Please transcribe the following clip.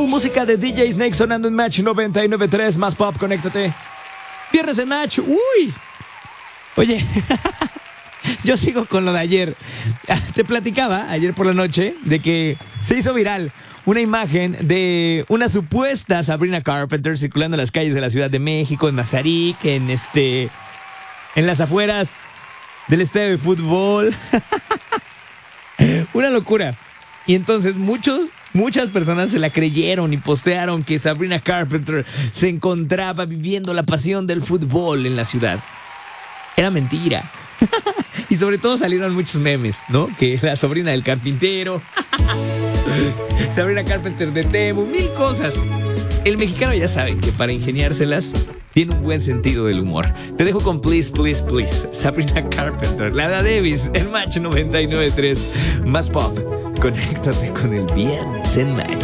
Cool, música de DJ Snake sonando en Match 99.3, más pop, conéctate. Viernes en Match, uy. Oye, yo sigo con lo de ayer. Te platicaba ayer por la noche de que se hizo viral una imagen de una supuesta Sabrina Carpenter circulando en las calles de la Ciudad de México, en Mazarik, en las afueras del estadio de fútbol. Una locura. Y entonces muchas personas se la creyeron y postearon que Sabrina Carpenter se encontraba viviendo la pasión del fútbol en la ciudad. Era mentira. Y sobre todo salieron muchos memes, ¿no? Que la sobrina del carpintero, Sabrina Carpenter de Temu, mil cosas. El mexicano ya sabe que para ingeniárselas tiene un buen sentido del humor. Te dejo con Please, Please, Please, Sabrina Carpenter, la de Davis, el Match 99.3, más pop. Conéctate con el viernes en Match.